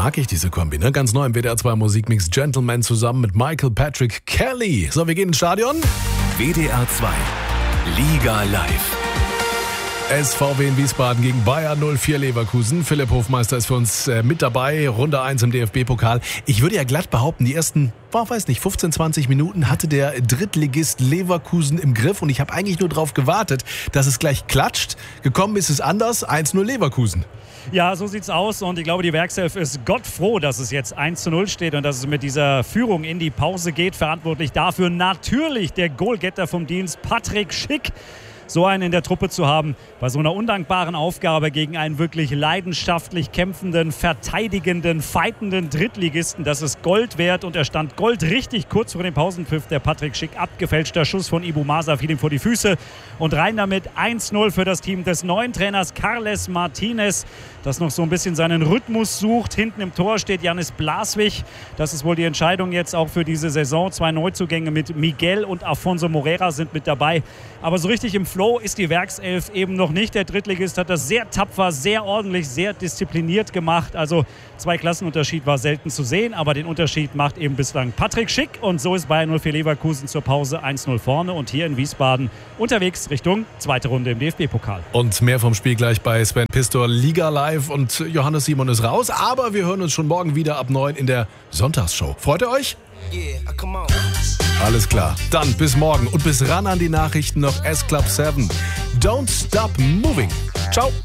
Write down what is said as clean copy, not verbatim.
mag ich diese Kombi, ne? Ganz neu im WDR 2 Musikmix Gentleman zusammen mit Michael Patrick Kelly. So, wir gehen ins Stadion. WDR 2 Liga live. SVW in Wiesbaden gegen Bayer 04 Leverkusen. Philipp Hofmeister ist für uns mit dabei. Runde 1 im DFB-Pokal. Ich würde ja glatt behaupten, die ersten, 15, 20 Minuten hatte der Drittligist Leverkusen im Griff. Und ich habe eigentlich nur darauf gewartet, dass es gleich klatscht. Gekommen ist es anders. 1-0 Leverkusen. Ja, so sieht's aus und ich glaube, die Werkself ist gottfroh, dass es jetzt 1-0 steht und dass es mit dieser Führung in die Pause geht. Verantwortlich dafür natürlich der Goalgetter vom Dienst, Patrick Schick. So einen in der Truppe zu haben, bei so einer undankbaren Aufgabe gegen einen wirklich leidenschaftlich kämpfenden, verteidigenden, fightenden Drittligisten, das ist Gold wert und er stand Gold richtig kurz vor dem Pausenpfiff. Der Patrick Schick, abgefälschter Schuss von Ibu Masa fiel ihm vor die Füße und rein damit 1-0 für das Team des neuen Trainers Carles Martinez, das noch so ein bisschen seinen Rhythmus sucht. Hinten im Tor steht Janis Blaswig. Das ist wohl die Entscheidung jetzt auch für diese Saison. 2 Neuzugänge mit Miguel und Afonso Moreira sind mit dabei. Aber so richtig im Flow ist die Werkself eben noch nicht. Der Drittligist hat das sehr tapfer, sehr ordentlich, sehr diszipliniert gemacht. Also 2 Klassenunterschied war selten zu sehen, aber den Unterschied macht eben bislang Patrick Schick. Und so ist Bayer 04 Leverkusen zur Pause 1-0 vorne und hier in Wiesbaden unterwegs Richtung zweite Runde im DFB-Pokal. Und mehr vom Spiel gleich bei Sven Pistor, Liga Live, und Johannes Simon ist raus. Aber wir hören uns schon morgen wieder ab 9 in der Sonntagsshow. Freut ihr euch? Alles klar. Dann bis morgen und bis ran an die Nachrichten noch S-Club 7. Don't stop moving. Ciao.